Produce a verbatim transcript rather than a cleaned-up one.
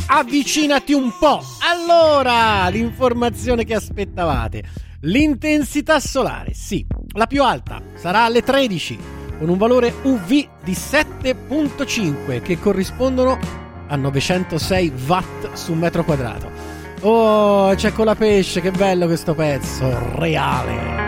avvicinati un po'. Allora, l'informazione che aspettavate: l'intensità solare, sì, la più alta sarà alle tredici, con un valore U V di sette virgola cinque, che corrispondono a novecentosei watt su metro quadrato. Oh, c'è con la pesce, che bello questo pezzo, reale.